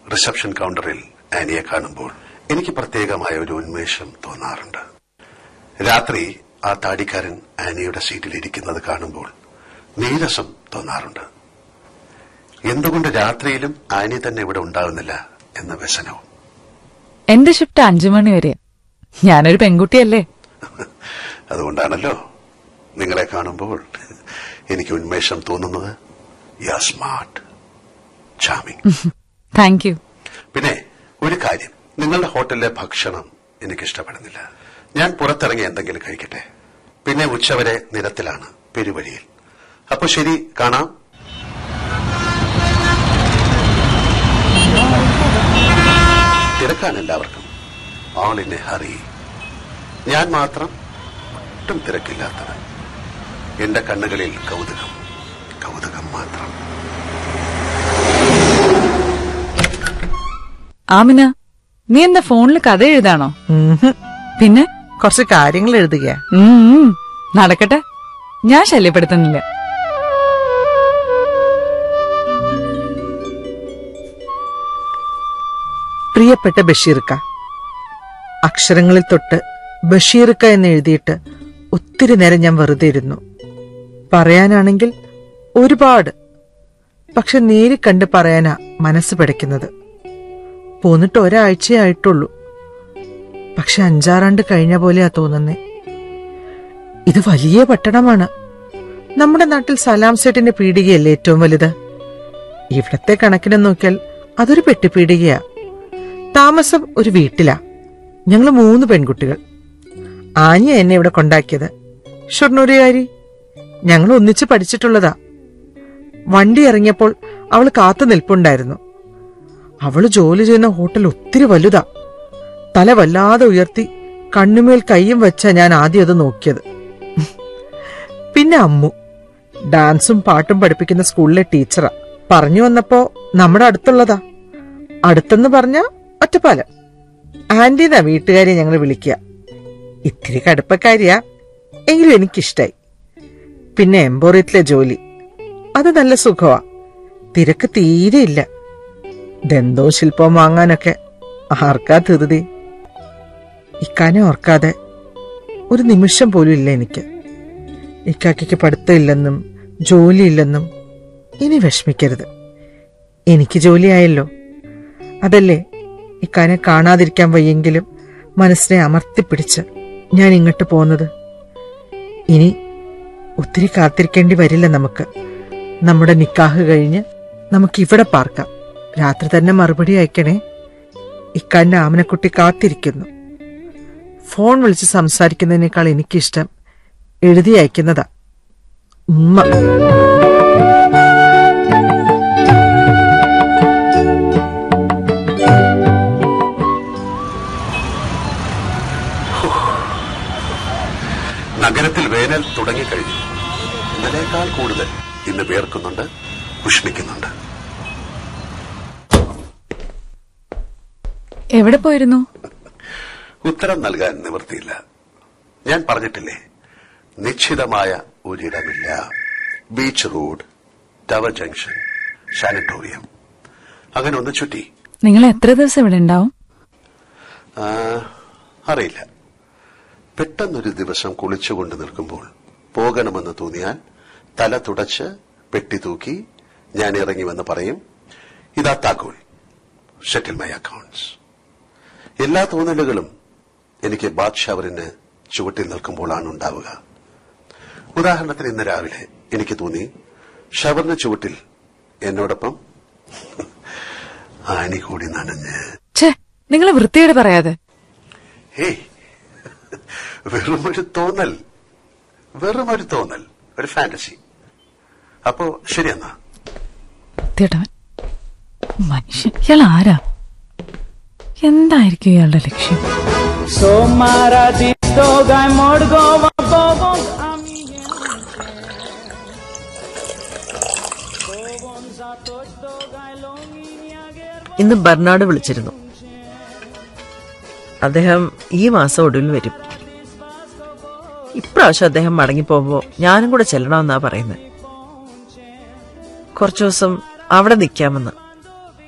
Reception കൌണ്ടറിൽ ആനിയെ കാണുമ്പോൾ എനിക്ക് പ്രത്യേകമായ ഒരു ഉന്മേഷം തോന്നാറുണ്ട്. രാത്രി ആ താടിക്കാരൻ ആനിയുടെ സീറ്റിൽ ഇരിക്കുന്നത് കാണുമ്പോൾ നീരസം തോന്നാറുണ്ട്. എന്തുകൊണ്ട് രാത്രിയിലും ആനി തന്നെ ഇവിടെ ഉണ്ടാകുന്നില്ല എന്ന വ്യസനവും. എന്റെ ഷിഫ്റ്റ് 5 മണി വരെ. ഞാനൊരു പെൺകുട്ടിയല്ലേ. അതുകൊണ്ടാണല്ലോ നിങ്ങളെ കാണുമ്പോൾ എനിക്ക് ഉന്മേഷം തോന്നുന്നത്. You are smart, charming. Thank you. പിന്നെ ഒരു കാര്യം, നിങ്ങളുടെ ഹോട്ടലിലെ ഭക്ഷണം എനിക്കിഷ്ടപ്പെടുന്നില്ല. ഞാൻ പുറത്തിറങ്ങി എന്തെങ്കിലും കഴിക്കട്ടെ. പിന്നെ ഉച്ചവരെ നിരത്തിലാണ്, പെരുവഴിയിൽ. അപ്പൊ ശരി, കാണാം. തിരക്കാണ് എല്ലാവർക്കും. All in A hurry. ഞാൻ മാത്രം ഒട്ടും തിരക്കില്ലാത്തവൻ. എന്റെ കണ്ണുകളിൽ കൗതുകം, കൗതുകം മാത്രം. ആമിന, നീ എന്താ ഫോണിൽ കഥ എഴുതാണോ? പിന്നെ കുറച്ച് കാര്യങ്ങൾ എഴുതുക. നടക്കട്ടെ, ഞാൻ ശല്യപ്പെടുത്തുന്നില്ല. പ്രിയപ്പെട്ട ബഷീർക്ക, അക്ഷരങ്ങളിൽ തൊട്ട് ബഷീർക്ക എന്ന് എഴുതിയിട്ട് ഒത്തിരി നേരം ഞാൻ വെറുതെ ഇരുന്നു. പറയാനാണെങ്കിൽ ഒരുപാട്, പക്ഷെ നേരി കണ്ട് പറയാനാ മനസ്സ് പിടയ്ക്കുന്നത്. പോന്നിട്ട് ഒരാഴ്ചയായിട്ടുള്ളൂ, പക്ഷെ 5-6 ആണ്ട് കഴിഞ്ഞ പോലെയാ തോന്നുന്നേ. ഇത് വലിയ പട്ടണമാണ്. നമ്മുടെ നാട്ടിൽ സലാം സെറ്റിന്റെ പീടികയല്ലേ ഏറ്റവും വലുത്. ഇവിടത്തെ കണക്കിനെ നോക്കിയാൽ അതൊരു പെട്ടിപ്പീടികയാ. താമസം ഒരു വീട്ടിലാ. ഞങ്ങൾ 3 പെൺകുട്ടികൾ. ആഞ്ഞ എന്നെ ഇവിടെ കൊണ്ടാക്കിയത്, ഷൊർണൂരുകാരി. ഞങ്ങൾ ഒന്നിച്ച് പഠിച്ചിട്ടുള്ളതാ. വണ്ടി ഇറങ്ങിയപ്പോൾ അവൾ കാത്തു നിൽപ്പുണ്ടായിരുന്നു. അവള് ജോലി ചെയ്യുന്ന ഹോട്ടൽ ഒത്തിരി വലുതാ. തല വല്ലാതെ ഉയർത്തി കണ്ണുമേൽ കൈയും വെച്ചാ ഞാൻ ആദ്യം അത് നോക്കിയത്. പിന്നെ അമ്മു, ഡാൻസും പാട്ടും പഠിപ്പിക്കുന്ന സ്കൂളിലെ ടീച്ചറാ. പറഞ്ഞു വന്നപ്പോ നമ്മുടെ അടുത്തുള്ളതാ. അടുത്തെന്ന് പറഞ്ഞ ഒറ്റപ്പാലം. ആന്റിന്നാ വീട്ടുകാരെ ഞങ്ങൾ വിളിക്കുക. ഇത്തിരി കടുപ്പക്കാരിയാ, എങ്കിലും എനിക്കിഷ്ടായി. പിന്നെ എംബോറിയത്തിലെ ജോലി, അത് നല്ല സുഖമാ. തിരക്ക് തീരെയില്ല. ദന്തോ ശില്പവും വാങ്ങാനൊക്കെ ആർക്കാ ധൃതി. ഇക്കാനെ ഓർക്കാതെ ഒരു നിമിഷം പോലും ഇല്ല എനിക്ക്. ഇക്കാക്കയ്ക്ക് പഠിത്തമില്ലെന്നും ജോലിയില്ലെന്നും ഇനി വിഷമിക്കരുത്. എനിക്ക് ജോലിയായല്ലോ. അതല്ലേ ഇക്കാനെ കാണാതിരിക്കാൻ വയ്യെങ്കിലും മനസ്സിനെ അമർത്തിപ്പിടിച്ച് ഞാൻ ഇങ്ങോട്ട് പോന്നത്. ഇനി ഒത്തിരി കാത്തിരിക്കേണ്ടി വരില്ല നമുക്ക്. നമ്മുടെ നിക്കാഹ് കഴിഞ്ഞ് നമുക്കിവിടെ പാർക്കാം. രാത്രി തന്നെ മറുപടി അയക്കണേ. ഇക്കാന്റെ ആമനക്കുട്ടി കാത്തിരിക്കുന്നു. ഫോൺ വിളിച്ച് സംസാരിക്കുന്നതിനേക്കാൾ എനിക്കിഷ്ടം എഴുതി അയക്കുന്നതാ. ഉമ്മ. നഗരത്തിൽ വേനൽ തുടങ്ങിക്കഴിഞ്ഞു. ഇന്നലേക്കാൾ കൂടുതൽ ഇന്ന് വേർക്കുന്നുണ്ട്, ഉഷ്ണിക്കുന്നുണ്ട്. എവിടെ പോയിരുന്നു? ഉത്തരം നൽകാൻ നിവൃത്തിയില്ല. ഞാൻ പറഞ്ഞിട്ടില്ലേ, നിശ്ചിതമായ ഒരിടമില്ല. Beach road, tower junction, sanatorium, അങ്ങനെ ഒന്ന് ചുറ്റി. നിങ്ങൾ എത്ര ദിവസം ഇവിടെ ഉണ്ടാവും? അറിയില്ല. പെട്ടെന്നൊരു ദിവസം കുളിച്ചുകൊണ്ട് നിൽക്കുമ്പോൾ പോകണമെന്ന് തോന്നിയാൽ തല തുടച്ച് പെട്ടി തൂക്കി ഞാൻ ഇറങ്ങിവെന്ന് പറയും, ഇതാ താക്കോൽ, സെറ്റിൽ മൈ അക്കൌണ്ട്സ്. എല്ലാ തോന്നലുകളും എനിക്ക് ബാത്ത് ഷവറിന് ചുവട്ടിൽ നിൽക്കുമ്പോഴാണ് ഉണ്ടാവുക. ഉദാഹരണത്തിന് ഇന്ന് രാവിലെ എനിക്ക് തോന്നി ഷവറിന് ചുവട്ടിൽ എന്നോടൊപ്പം ആനി കൂടി നനഞ്ഞ്. നിങ്ങൾ വൃത്തിയോട് പറയാതെ. ഹേയ്, വെറുമൊരു തോന്നൽ, വെറുമൊരു തോന്നൽ, ഒരു ഫാന്റസി. അപ്പോ ശരിയെന്നാ. മനുഷ്യൻ, ഇയാൾ ആരാ? എന്തായിരിക്കും ഇയാളുടെ ലക്ഷ്യം? ഇന്ന് ബർണാഡ് വിളിച്ചിരുന്നു. അദ്ദേഹം ഈ മാസം ഒടുവിൽ വരും. ഇപ്രാവശ്യം അദ്ദേഹം മടങ്ങിപ്പോകുമ്പോ ഞാനും കൂടെ ചെല്ലണമെന്നാ പറയുന്നത്. കുറച്ചു ദിവസം അവിടെ നിൽക്കാമെന്ന്.